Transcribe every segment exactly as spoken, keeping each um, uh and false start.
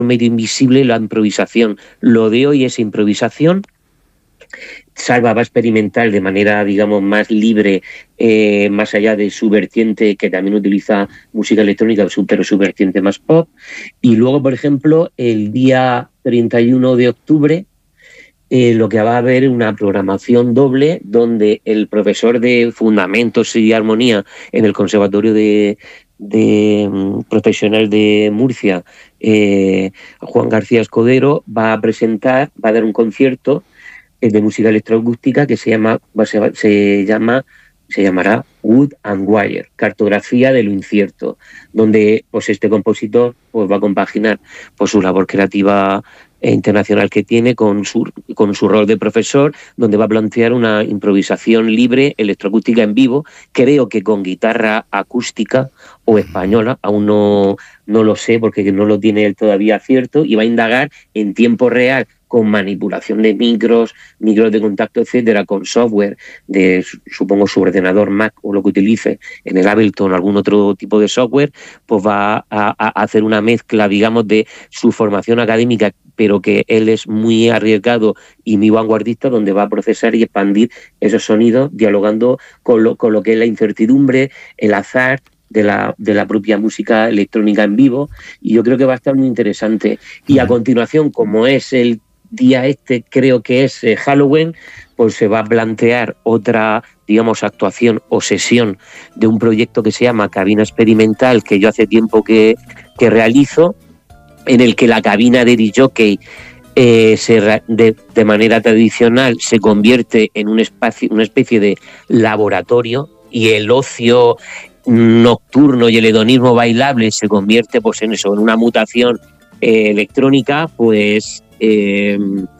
medio invisible la improvisación. Lo de hoy es improvisación. Salva va a experimentar de manera, digamos, más libre, eh, más allá de su vertiente, que también utiliza música electrónica, pero su vertiente más pop. Y luego, por ejemplo, el día treinta y uno de octubre, eh, lo que va a haber es una programación doble, donde el profesor de Fundamentos y Armonía en el Conservatorio de, de um, Profesional de Murcia, eh, Juan García Escudero, va a presentar, va a dar un concierto de música electroacústica que se llama se, se llama se llamará Wood and Wire, cartografía de lo incierto, donde pues este compositor pues va a compaginar pues su labor creativa e internacional que tiene con su con su rol de profesor, donde va a plantear una improvisación libre electroacústica en vivo, creo que con guitarra acústica o española, aún no no lo sé porque no lo tiene él todavía cierto, y va a indagar en tiempo real con manipulación de micros, micros de contacto, etcétera, con software de, supongo, su ordenador Mac o lo que utilice, en el Ableton o algún otro tipo de software, pues va a, a hacer una mezcla, digamos, de su formación académica, pero que él es muy arriesgado y muy vanguardista, donde va a procesar y expandir esos sonidos, dialogando con lo, con lo que es la incertidumbre, el azar, de la, de la propia música electrónica en vivo, y yo creo que va a estar muy interesante. Y a continuación, como es el día este, creo que es eh, Halloween, pues se va a plantear otra, digamos, actuación o sesión de un proyecto que se llama Cabina Experimental, que yo hace tiempo que, que realizo, en el que la cabina de D J eh, se, de, de manera tradicional se convierte en un espacio, una especie de laboratorio, y el ocio nocturno y el hedonismo bailable se convierte pues en eso, en una mutación eh, electrónica. Pues eh,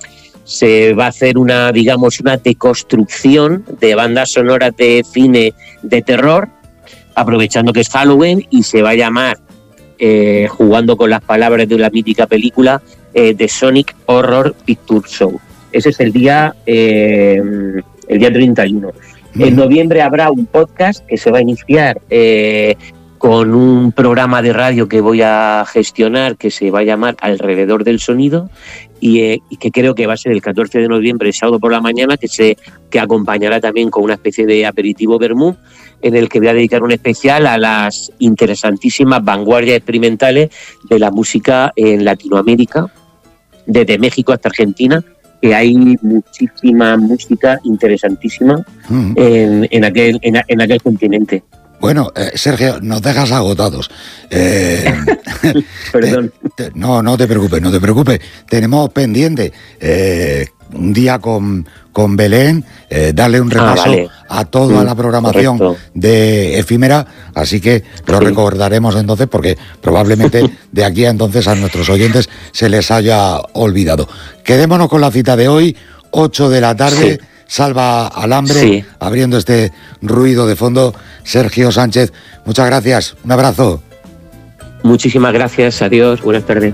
se va a hacer una, digamos, una deconstrucción de bandas sonoras de cine de terror, aprovechando que es Halloween, y se va a llamar, eh, jugando con las palabras de la mítica película, eh, The Sonic Horror Picture Show. Ese es el día, eh, el día treinta y uno. En noviembre habrá un podcast que se va a iniciar eh, con un programa de radio que voy a gestionar, que se va a llamar Alrededor del Sonido, y, eh, y que creo que va a ser el catorce de noviembre, sábado por la mañana, que se que acompañará también con una especie de aperitivo vermú, en el que voy a dedicar un especial a las interesantísimas vanguardias experimentales de la música en Latinoamérica, desde México hasta Argentina, que hay muchísima música interesantísima mm. en, en, aquel, en, en aquel continente. Bueno, eh, Sergio, nos dejas agotados. Eh, Perdón. Te, te, no, no te preocupes, no te preocupes. Tenemos pendiente eh, un día con, con Belén, eh, darle un repaso ah, vale. a toda mm, la programación correcto. de Efímera, así que lo sí. recordaremos entonces, porque probablemente de aquí a entonces a nuestros oyentes se les haya olvidado. Quedémonos con la cita de hoy, ocho de la tarde, sí. Salva Alambre, sí. abriendo este ruido de fondo. Sergio Sánchez, muchas gracias, un abrazo. Muchísimas gracias, adiós, buenas tardes.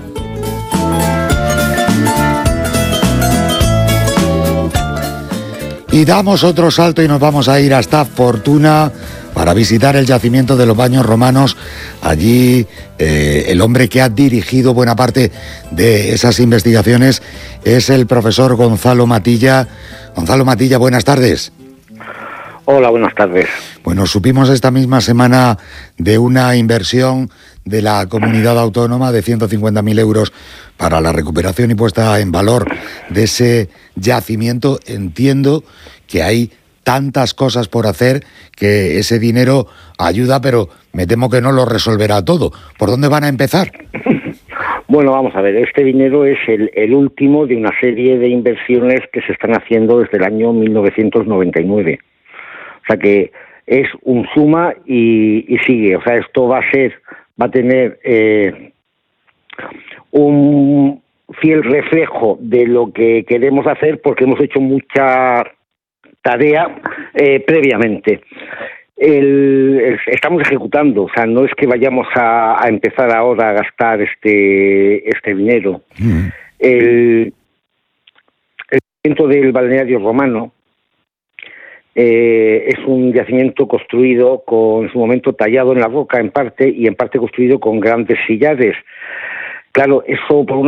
Y damos otro salto y nos vamos a ir hasta Fortuna para visitar el yacimiento de los Baños Romanos. Allí eh, el hombre que ha dirigido buena parte de esas investigaciones es el profesor Gonzalo Matilla. Gonzalo Matilla, buenas tardes. Hola, buenas tardes. Bueno, supimos esta misma semana de una inversión de la comunidad autónoma de ciento cincuenta mil euros para la recuperación y puesta en valor de ese yacimiento. Entiendo que hay tantas cosas por hacer que ese dinero ayuda, pero me temo que no lo resolverá todo. ¿Por dónde van a empezar? Bueno, vamos a ver, este dinero es el, el último de una serie de inversiones que se están haciendo desde el año mil novecientos noventa y nueve. O sea que es un suma y, y sigue. O sea, esto va a ser, va a tener eh, un fiel reflejo de lo que queremos hacer, porque hemos hecho mucha tarea eh, previamente. El, el, estamos ejecutando, o sea, no es que vayamos a, a empezar ahora a gastar este este dinero. Mm. El, el yacimiento del balneario romano eh, es un yacimiento construido con, en su momento, tallado en la roca en parte y en parte construido con grandes sillares. Claro, eso por una